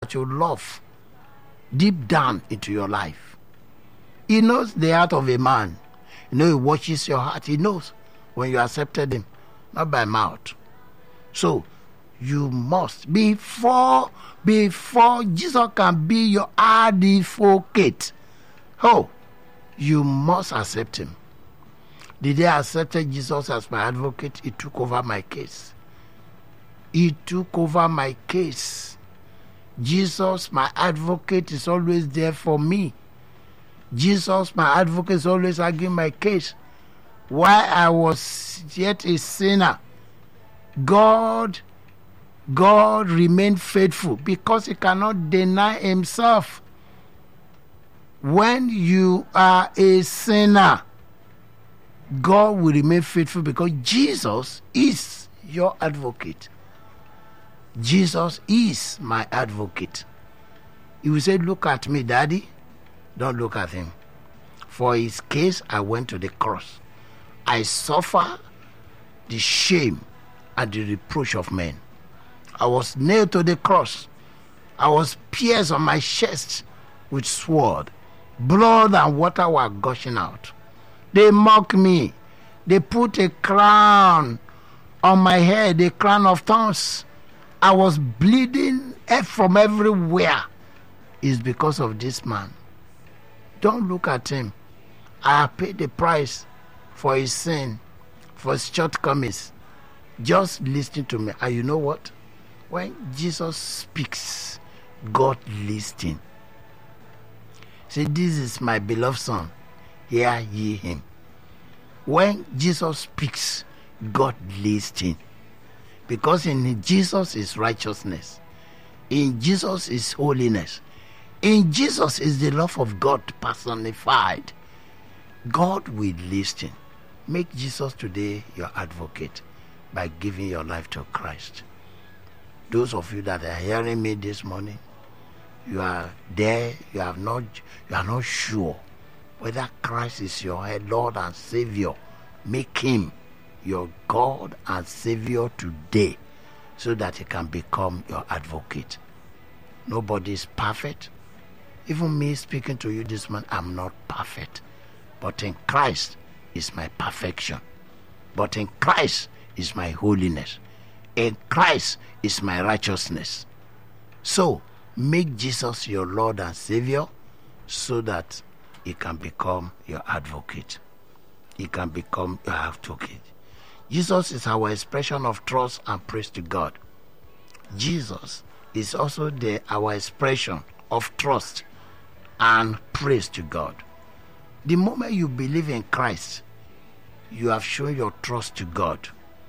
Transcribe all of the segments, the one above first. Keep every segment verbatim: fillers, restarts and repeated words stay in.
that you love deep down into your life. He knows the heart of a man. You know, he watches your heart. He knows when you accepted him, not by mouth. So you must, before before Jesus can be your advocate, oh, you must accept him. The day I accepted Jesus as my advocate, he took over my case. He took over my case. Jesus, my advocate, is always there for me. Jesus, my advocate, is always arguing my case. While I was yet a sinner, God, God remained faithful because he cannot deny himself. When you are a sinner, God will remain faithful because Jesus is your advocate. Jesus is my advocate. He will say, look at me, Daddy. Don't look at him. For his case, I went to the cross. I suffer the shame and the reproach of men. I was nailed to the cross. I was pierced on my chest with sword. Blood and water were gushing out. They mocked me. They put a crown on my head, a crown of thorns. I was bleeding from everywhere. It's because of this man. Don't look at him. I have paid the price for his sin, for his shortcomings. Just listen to me. And you know what? When Jesus speaks, God listens. Say, this is my beloved son. Hear ye him. When Jesus speaks, God listens. Because in Jesus is righteousness. In Jesus is holiness. In Jesus is the love of God personified. God will listen. Make Jesus today your advocate by giving your life to Christ. Those of you that are hearing me this morning, you are there, you have not, you are not sure whether Christ is your Lord and Savior. Make him your God and Savior today so that he can become your advocate. Nobody is perfect. Even me speaking to you this morning, I'm not perfect. But in Christ is my perfection. But in Christ is my holiness. In Christ is my righteousness. So, make Jesus your Lord and Savior so that he can become your advocate. He can become your advocate. Jesus is our expression of trust and praise to God. Jesus is also the, our expression of trust and praise to God. The moment you believe in Christ, you have shown your trust to God.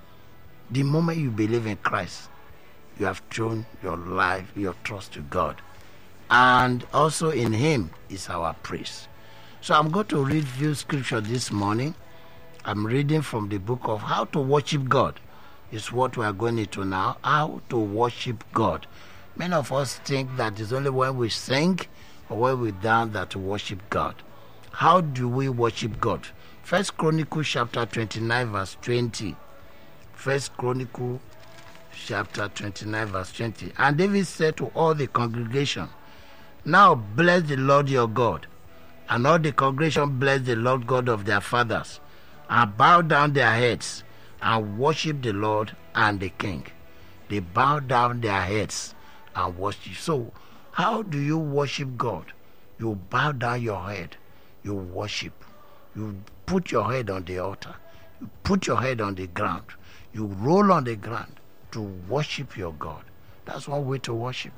The moment you believe in Christ, you have shown your life, your trust to God. And also in him is our praise. So I'm going to read few scripture this morning. I'm reading from the book of How to Worship God. Is what we are going into now. How to worship God. Many of us think that it's only when we sing or when we dance that we worship God. How do we worship God? First Chronicles chapter twenty-nine verse twenty. First Chronicles chapter twenty-nine verse twenty. And David said to all the congregation, now bless the Lord your God. And all the congregation bless the Lord God of their fathers, and bow down their heads and worship the Lord and the King. They bow down their heads and worship. So, how do you worship God? You bow down your head. You worship. You put your head on the altar. You put your head on the ground. You roll on the ground to worship your God. That's one way to worship.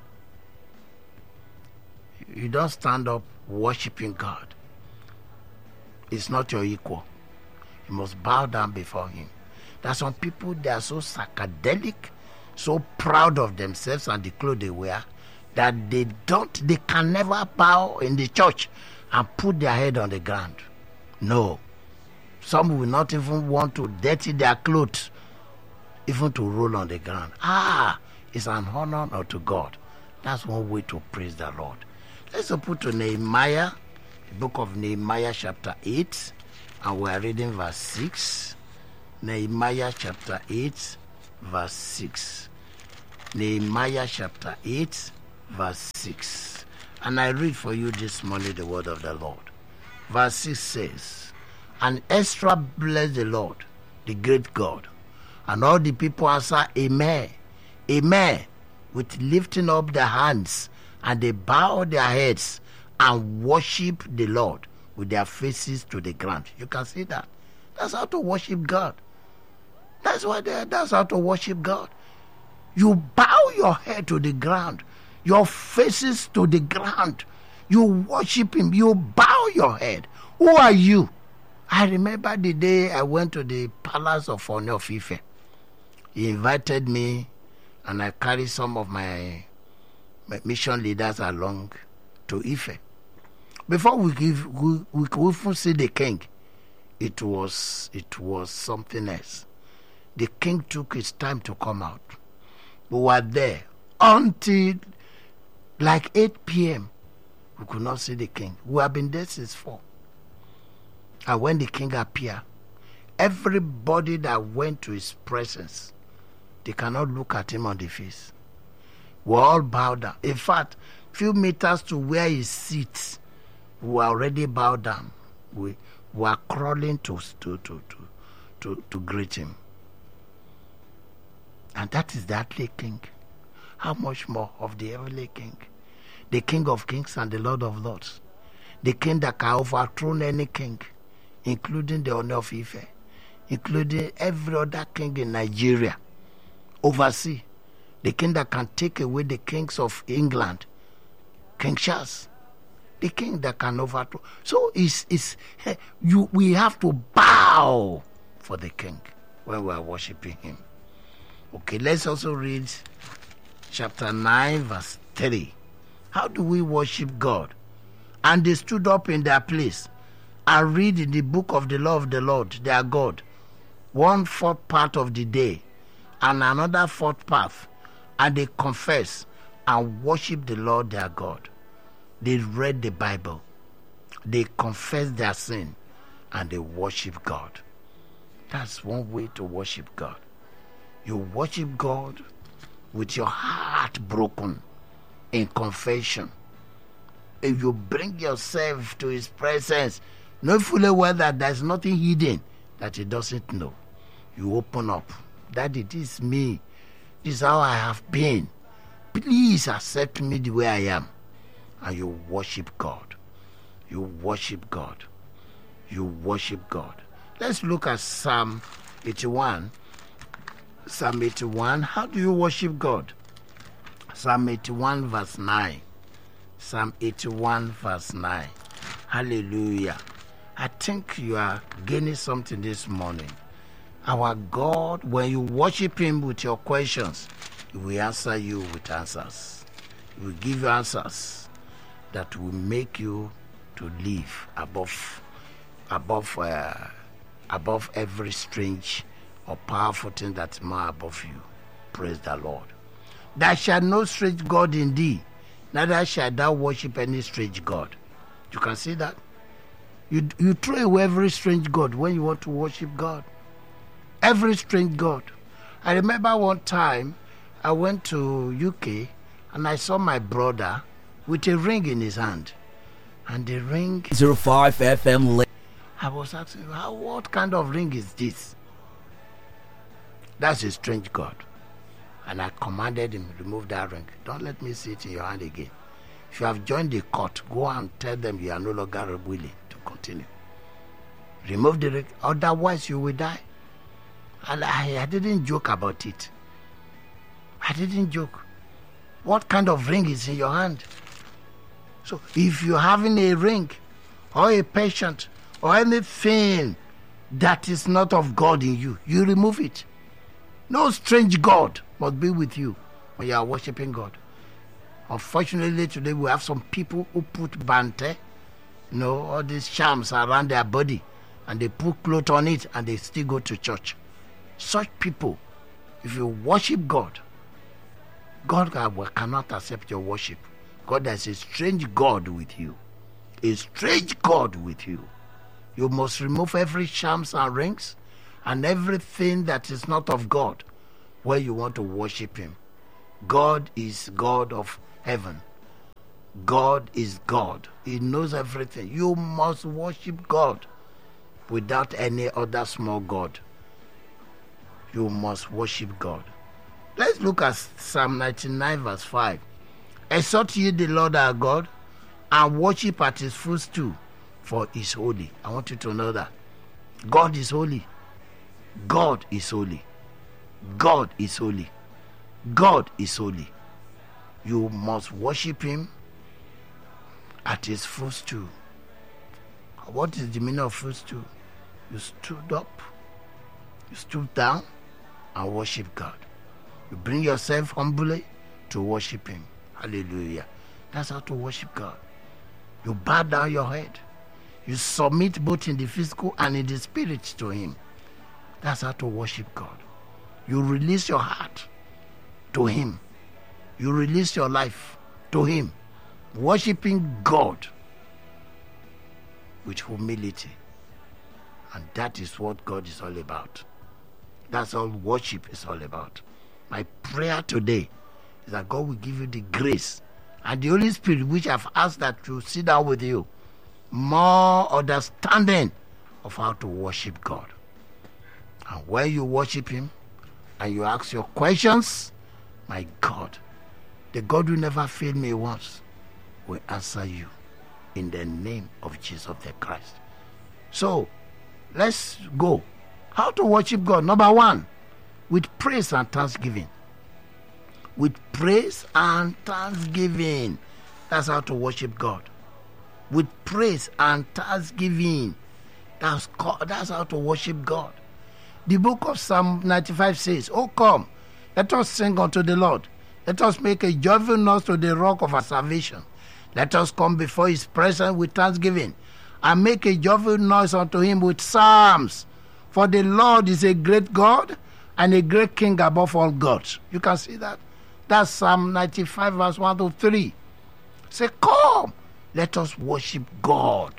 You don't stand up worshiping God. It's not your equal. You must bow down before him. There are some people, they are so psychedelic, so proud of themselves and the clothes they wear, that they don't, they can never bow in the church and put their head on the ground. No. Some will not even want to dirty their clothes, even to roll on the ground. Ah, it's an honor unto God. That's one way to praise the Lord. Let's put to Nehemiah, the book of Nehemiah chapter eight, and we are reading verse six. Nehemiah chapter eight, verse six. Nehemiah chapter eight, verse six. And I read for you this morning the word of the Lord. Verse six says, and Ezra blessed the Lord, the great God. And all the people answer, Amen, Amen, with lifting up their hands, and they bow their heads and worship the Lord with their faces to the ground. You can see that. That's how to worship God. That's why they, that's how to worship God. You bow your head to the ground, your faces to the ground. You worship him. You bow your head. Who are you? I remember the day I went to the palace of Ooni of Ife. He invited me, and I carried some of my, my mission leaders along to Ife. Before we give, we, we could even see the king, it was it was something else. The king took his time to come out. We were there until like eight p.m. We could not see the king. We have been there since four. And when the king appeared, everybody that went to his presence, they cannot look at him on the face. We all bowed down. In fact, few meters to where he sits, we were already bowed down. We were crawling to to to to to, to greet him. And that is the earthly king. How much more of the heavenly king? The King of Kings and the Lord of Lords. The king that can overthrow any king, including the Ooni of Ife, including every other king in Nigeria, oversee. The king that can take away the kings of England, King Charles. The king that can overthrow. So it's, it's, you, we have to bow for the king when we are worshiping him. Okay, let's also read chapter nine, verse three. How do we worship God? And they stood up in their place and read in the book of the law of the Lord, their God, one fourth part of the day, and another fourth part, and they confess and worship the Lord their God. They read the Bible, they confess their sin, and they worship God. That's one way to worship God. You worship God with your heart broken in confession. If you bring yourself to his presence, know fully well that there's nothing hidden that he doesn't know. You open up. Daddy, this is me. This is how I have been. Please accept me the way I am. And you worship God. You worship God. You worship God. Let's look at Psalm eighty-one. Psalm eighty-one. How do you worship God? Psalm eighty-one verse nine. Psalm eighty-one verse nine. Hallelujah. I think you are gaining something this morning. Our God, when you worship him with your questions, he will answer you with answers. He will give you answers that will make you to live above above uh, above every strange or powerful thing that's more above you. Praise the Lord. There shall no strange God in thee, neither shall thou worship any strange God. You can see that? You, you throw away every strange God when you want to worship God. Every strange God. I remember one time I went to U K and I saw my brother with a ring in his hand. And the ring... zero five F M. I was asking, how, what kind of ring is this? That's a strange God. And I commanded him, remove that ring. Don't let me see it in your hand again. If you have joined the court, go and tell them you are no longer willing to continue. Remove the ring, otherwise you will die. And I, I didn't joke about it. I didn't joke. What kind of ring is in your hand? So if you're having a ring or a patient or anything that is not of God in you, you remove it. No strange God must be with you when you are worshiping God. Unfortunately, today we have some people who put bante, you know, all these charms around their body, and they put clothes on it and they still go to church. Such people, if you worship God, God cannot accept your worship. God has a strange God with you. A strange God with you. You must remove every charms and rings and everything that is not of God where you want to worship him. God is God of heaven. God is God. He knows everything. You must worship God without any other small god. You must worship God. Let's look at Psalm ninety-nine verse five. Exalt ye the Lord our God, and worship at his footstool, for he is holy. I want you to know that. God is holy. God is holy. God is holy. God is holy. You must worship him at his footstool. What is the meaning of footstool? You stood up, you stood down, and worship God. You bring yourself humbly to worship him. Hallelujah. That's how to worship God. You bow down your head. You submit both in the physical and in the spirit to him. That's how to worship God. You release your heart to him. You release your life to him. Worshiping God with humility. And that is what God is all about. That's all worship is all about. My prayer today is that God will give you the grace and the Holy Spirit, which I've asked that to sit down with you, more understanding of how to worship God. And when you worship him and you ask your questions, my God, the God who never failed me once will answer you in the name of Jesus the Christ. So, let's go. How to worship God? Number one, with praise and thanksgiving. With praise and thanksgiving. That's how to worship God. With praise and thanksgiving. That's, that's how to worship God. The book of Psalm ninety-five says, "Oh, come, let us sing unto the Lord. Let us make a joyful noise to the rock of our salvation. Let us come before his presence with thanksgiving, and make a joyful noise unto him with psalms. For the Lord is a great God, and a great King above all gods." You can see that. That's Psalm ninety-five verse one to three. Say, come, let us worship God.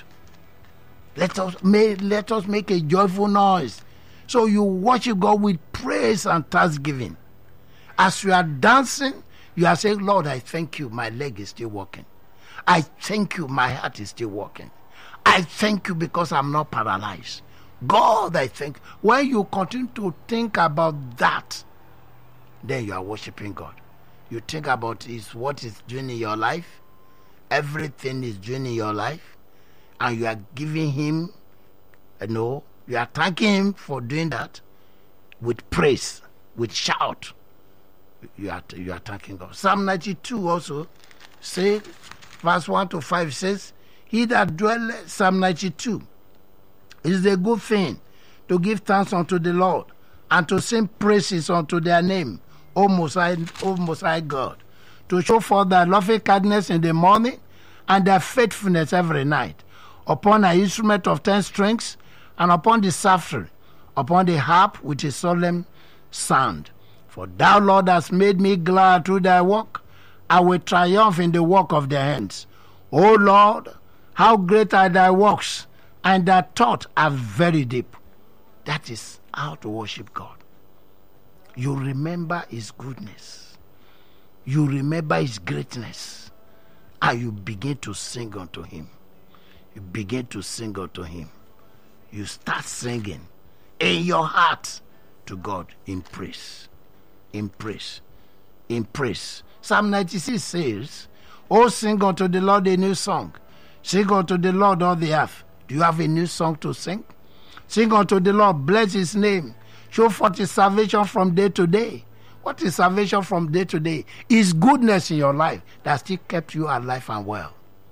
Let us make, let us make a joyful noise. So you worship God with praise and thanksgiving. As you are dancing, you are saying, Lord, I thank you, my leg is still working. I thank you, my heart is still working. I thank you because I'm not paralyzed. God, I thank you. When you continue to think about that, then you are worshiping God. You think about is what is doing in your life. Everything is doing in your life. And you are giving him, you know, you are thanking him for doing that with praise, with shout. You are, you are thanking God. Psalm ninety-two also say, verse one to five says, he that dwelleth, Psalm ninety-two, it is a good thing to give thanks unto the Lord and to sing praises unto their name, O Most High, O Most High God, to show forth thy loving kindness in the morning and their faithfulness every night, upon an instrument of ten strings and upon the psaltery, upon the harp with a solemn sound. For thou, Lord, hast made me glad through thy work. I will triumph in the work of their hands. O Lord, how great are thy works, and thy thoughts are very deep. That is how to worship God. You remember his goodness. You remember his greatness. And you begin to sing unto him. You begin to sing unto him. You start singing in your heart to God in praise. In praise. In praise. Psalm ninety-six says, "Oh, sing unto the Lord a new song. Sing unto the Lord all the earth." Do you have a new song to sing? Sing unto the Lord, bless his name. Show forth his salvation from day to day. What is salvation from day to day? His goodness in your life that still kept you alive and well.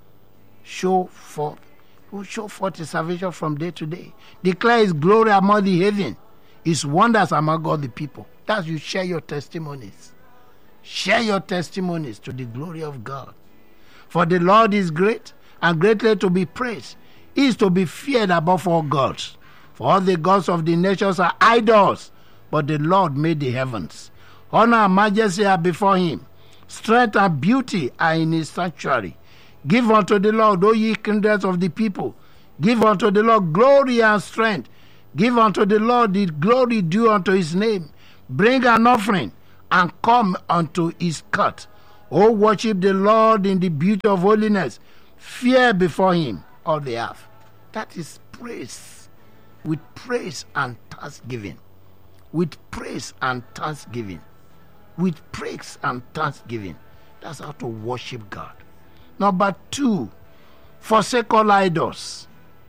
Show forth, show forth his salvation from day to day. Declare his glory among the heathen, his wonders among all the people. That's you share your testimonies. Share your testimonies to the glory of God. For the Lord is great and greatly to be praised. He is to be feared above all gods. For all the gods of the nations are idols, but the Lord made the heavens. Honor and majesty are before him. Strength and beauty are in his sanctuary. Give unto the Lord, O ye kindreds of the people. Give unto the Lord glory and strength. Give unto the Lord the glory due unto his name. Bring an offering and come unto his court. Oh, worship the Lord in the beauty of holiness. Fear before him all they have. That is praise. With praise and thanksgiving. With praise and thanksgiving. With praise and thanksgiving. That's how to worship God. Number two, forsake all idols.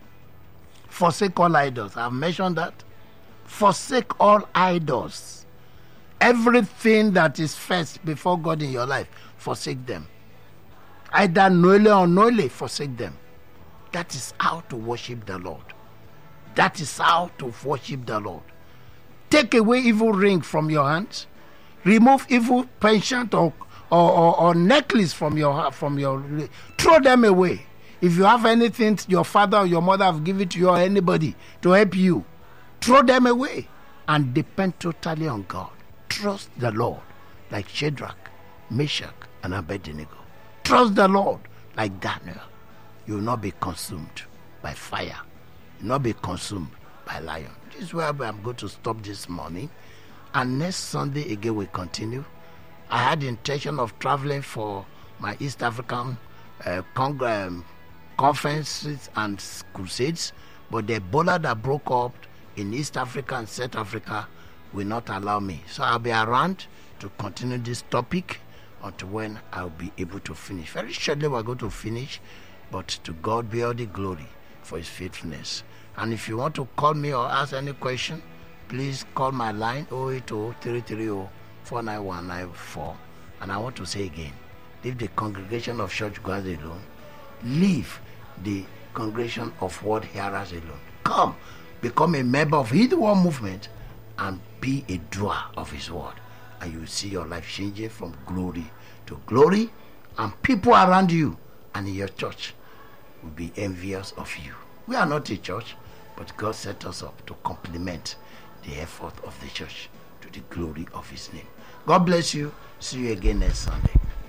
Forsake all idols. I've mentioned that. Forsake all idols. Everything that is first before God in your life, forsake them. Either knowingly or unknowingly, forsake them. That is how to worship the Lord. That is how to worship the Lord. Take away evil ring from your hands. Remove evil penchant or, or, or, or necklace from your from your. Throw them away. If you have anything your father or your mother have given to you or anybody to help you, throw them away and depend totally on God. Trust the Lord like Shadrach, Meshach, and Abednego. Trust the Lord like Daniel. You will not be consumed by fire. You will not be consumed by lion. This is where I'm going to stop this morning. And next Sunday again we continue. I had the intention of traveling for my East African uh, Cong- um, conferences and crusades, but the Ebola that broke up in East Africa and South Africa will not allow me. So I'll be around to continue this topic until when I'll be able to finish. Very shortly we're going to finish, but to God be all the glory for his faithfulness. And if you want to call me or ask any question, please call my line oh eight oh, three three oh, four nine one nine four. And I want to say again, leave the congregation of church goers alone. Leave the congregation of word hearers alone. Come, become a member of His Word movement and be a doer of his word. And you will see your life changing from glory to glory, and people around you and in your church will be envious of you. We are not a church, but God set us up to complement the effort of the church to the glory of his name. God bless you. See you again next Sunday.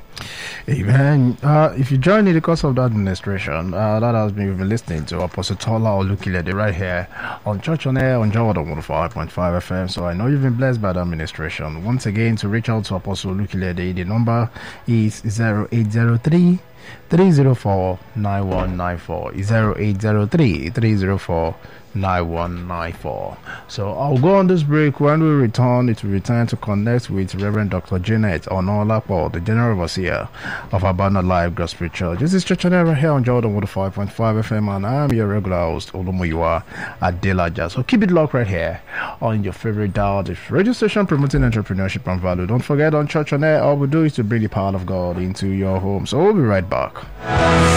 Amen. Uh, if you join in the course of that administration, uh, that has been, you've been listening to Apostle Tola Olukilede right here on Church on Air on Jordan one oh five point five F M. So I know you've been blessed by the administration. Once again, to reach out to Apostle Olukilede, the number is zero eight zero three, three zero four, nine one nine four. zero eight zero three, three zero four, nine one nine four. So I'll go on this break. When we return, it will return to connect with Reverend Doctor Janet Onolapo, the General Overseer of Abana Life Gospel Church. This is Church on Air here on Jordan one oh five point five F M, and I am your regular host, Olomuyiwa Adelaja. So keep it locked right here on your favorite dial, the radio station promoting entrepreneurship and value. Don't forget, on Church on Air, all we do is to bring the power of God into your home. So we'll be right back.